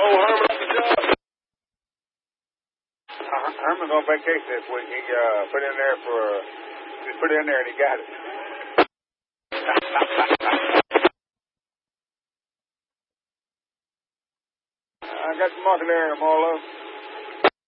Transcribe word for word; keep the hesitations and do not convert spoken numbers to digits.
old Herman on the job? Uh, Herman's on vacation this week. He uh, put in there for, just put it in there and he got it. I got the market there, Marlo.